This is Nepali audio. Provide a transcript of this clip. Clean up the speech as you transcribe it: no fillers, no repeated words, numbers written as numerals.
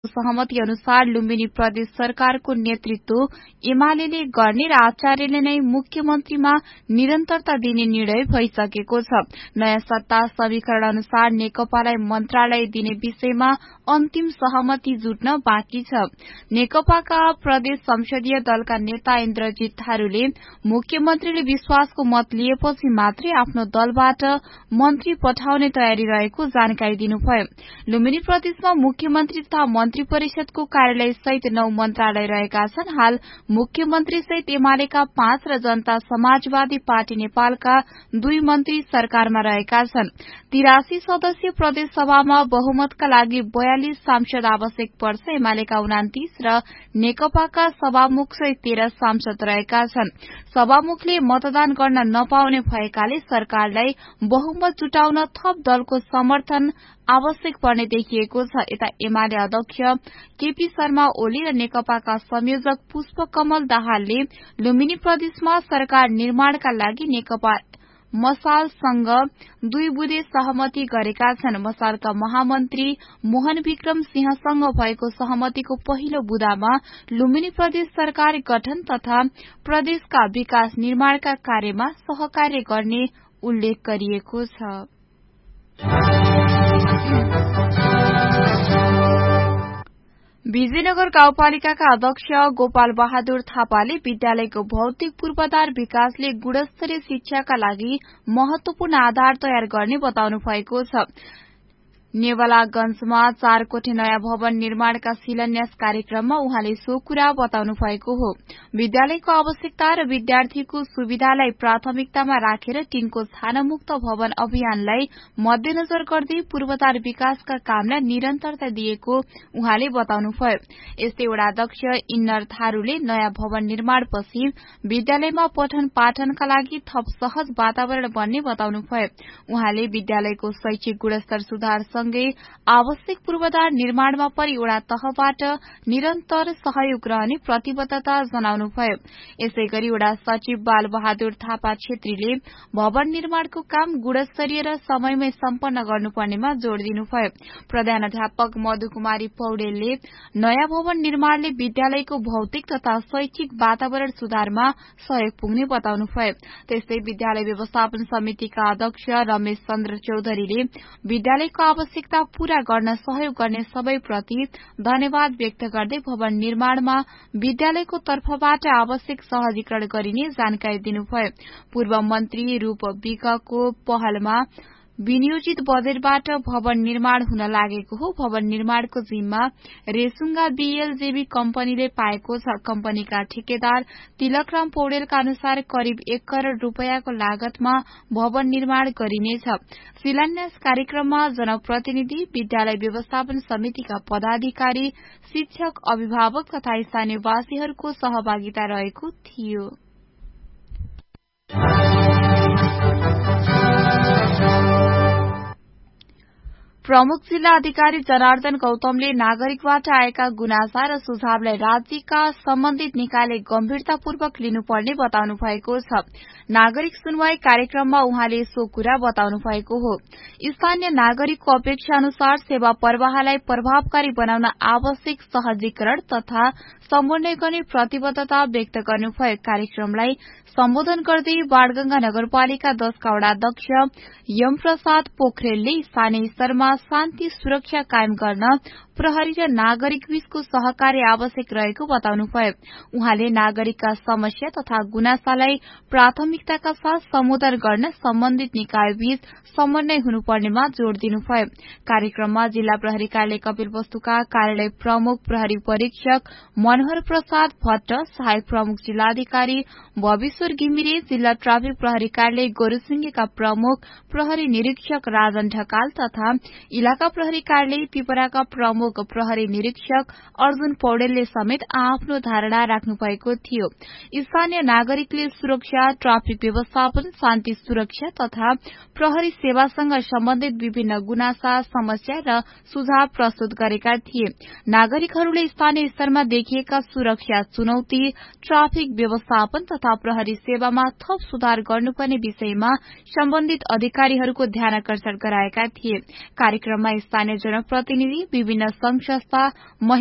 सहमति अनुसार लुम्बिनी प्रदेश सरकारको नेतृत्व एमाले गर्ने र आचार्यले नै मुख्यमन्त्रीमा निरन्तरता दिने निर्णय भइसकेको छ। नयाँ सत्ता समीकरण अनुसार नेकपालाई मन्त्रालय दिने विषयमा अन्तिम सहमति जुट्न बाँकी छ। नेकपाका प्रदेश संसदीय दलका नेता इन्द्रजित थारूले मुख्यमन्त्रीले विश्वासको मत लिएपछि मात्रै आफ्नो दलबाट मन्त्री पठाउने तयारी रहेको जानकारी दिनुभयो। लुम्बिनी प्रदेशमा मुख्यमन्त्री तथा मन्त्री परिषदको कार्यालय सहित 9 मन्त्रालय रहेका छन्। हाल मुख्यमन्त्री सहित एमालेका 5 र जनता समाजवादी पार्टी नेपालका 2 मन्त्री सरकारमा रहेका छन्। 83 सदस्यीय प्रदेश सभामा बहुमतका लागि 42 सांसद आवश्यक पर्छ। एमालेका 29 र नेकपाका सभामुख सहित 13 सांसद रहेका छन्। सभामुखले मतदान गर्न नपाउने भएकाले सरकारलाई बहुमत जुटाउन थप दलको समर्थन आवश्यक पर्ने देखिएको छ। यता एमाले अध्यक्ष केपी शर्मा ओली र नेकपाका संयोजक पुष्पकमल दाहालले लुम्बिनी प्रदेशमा सरकार निर्माणका लागि नेकपा मसालसँग 2 बुँदे सहमति गरेका छन्। मसालका महामन्त्री मोहन विक्रम सिंहसँग भएको सहमतिको पहिलो बुँदामा लुम्बिनी प्रदेश सरकार गठन तथा प्रदेशका विकास निर्माणका कार्यमा सहकार्य गर्ने उल्लेख गरिएको छ। विजयनगर गाउँपालिकाका अध्यक्ष गोपाल बहादुर थापाले विद्यालयको भौतिक पूर्वाधार विकासले गुणस्तरीय शिक्षाका लागि महत्वपूर्ण आधार तयार गर्ने बताउनु भएको छ। नेवलागंजमा 4 कोठे नयाँ भवन निर्माणका शिलान्यास कार्यक्रममा उहाँले सो कुरा बताउनु भएको हो। विद्यालयको आवश्यकता र विद्यार्थीको सुविधालाई प्राथमिकतामा राखेर टिनको छानामुक्त भवन अभियानलाई मध्यनजर गर्दै पूर्वाधार विकासका कामलाई निरन्तरता दिएको उहाँले बताउनुभयो। यस्तै वडा अध्यक्ष इन्नर थारूले नयाँ भवन निर्माणपछि विद्यालयमा पठन पाठनका लागि थप सहज वातावरण बन्ने बताउनुभयो। उहाँले विद्यालयको शैक्षिक गुणस्तर सुधार सँगै आवश्यक पूर्वाधार निर्माणमा पनि वडा तहबाट निरन्तर सहयोग रहने प्रतिबद्धता जनाउनुभयो। यसैगरी वडा सचिव बाल बहादुर थापा छेत्रीले भवन निर्माणको काम गुणस्तरीय र समयमै सम्पन्न गर्नुपर्नेमा जोड़ दिनुभयो। प्रधानाध्यापक मधुकुमारी पौडेलले नयाँ भवन निर्माणले विद्यालयको भौतिक तथा शैक्षिक वातावरण सुधारमा सहयोग पुग्ने बताउनुभयो। त्यस्तै विद्यालय व्यवस्थापन समितिका अध्यक्ष रमेश चन्द्र चौधरीले विद्यालयको आवश्यकता पूरा गर्न सहयोग गर्ने सबैप्रति धन्यवाद व्यक्त गर्दै भवन निर्माणमा विद्यालयको तर्फबाट आवश्यक सहजीकरण गरिने जानकारी दिनुभयो। पूर्व मन्त्री रूप विकको पहलमा विनियोजित बजेटबाट भवन निर्माण हुन लागेको हो। भवन निर्माणको जिम्मा रेसुङ्गा बीएलजेबी कम्पनीले पाएको छ। कम्पनीका ठेकेदार तिलकराम पौडेलका अनुसार करिब 1 करोड़ रूपियाँको लागतमा भवन निर्माण गरिनेछ। शिलान्यास कार्यक्रममा जनप्रतिनिधि, विद्यालय व्यवस्थापन समितिका पदाधिकारी, शिक्षक, अभिभावक तथा स्थानीयवासीहरूको सहभागिता रहेको थियो। प्रमुख जिल्ला अधिकारी जनार्दन गौतमले नागरिकबाट आएका गुनासा र सुझावलाई राज्यका सम्बन्धित निकायले गम्भीरतापूर्वक लिनुपर्ने बताउनु भएको छ। नागरिक सुनवाई कार्यक्रममा उहाँले सो कुरा बताउनु भएको हो। स्थानीय नागरिकको अपेक्षा अनुसार सेवा प्रवाहलाई प्रभावकारी बनाउन आवश्यक सहजीकरण तथा समन्वय गर्ने प्रतिबद्धता व्यक्त गर्नुभयो। कार्यक्रमलाई सम्बोधन गर्दै बाणगंगा नगरपालिका 10 का वडा अध्यक्ष यमप्रसाद पोखरेलले स्थानीय स्तरमा शान्ति सुरक्षा कायम गर्न प्रहरी र नागरिक बीचको सहकार्य आवश्यक रहेको बताउनुभयो। उहाँले नागरिकका समस्या तथा गुनासालाई प्राथमिकताका साथ सम्बोधन गर्न सम्बन्धित निकाय बीच समन्वय हुनुपर्नेमा जोड़ दिनुभयो। कार्यक्रममा जिल्ला प्रहरी कार्यालय कपिलवस्तुका कार्यालय प्रमुख प्रहरी परीक्षक मनोहर प्रसाद भट्ट, सहायक प्रमुख जिल्लाधिकारी भविश्वर घिमिरे, जिल्ला ट्राफिक प्रहरी कार्यालय गोरुसिंगेका प्रमुख प्रहरी निरीक्षक राजन ढकाल तथा इलाका प्रहरी कार्यालय पिपराका प्रमुख प्रहरी निरीक्षक अर्जुन पौडेलले समेत आफ्नो धारणा राख्नु भएको थियो। स्थानीय नागरिकले सुरक्षा, ट्राफिक व्यवस्थापन, शान्ति सुरक्षा तथा प्रहरी सेवासँग सम्बन्धित विभिन्न गुनासा, समस्या र सुझाव प्रस्तुत गरेका थिए। नागरिकहरूले स्थानीय स्तरमा देखिएका सुरक्षा चुनौती, ट्राफिक व्यवस्थापन तथा प्रहरी सेवामा थप सुधार गर्नुपर्ने विषयमा सम्बन्धित अधिकारीहरूको ध्यानकर्षण गराएका थिए। कार्यक्रममा स्थानीय जनप्रतिनिधि, विभिन्न संघ संस्था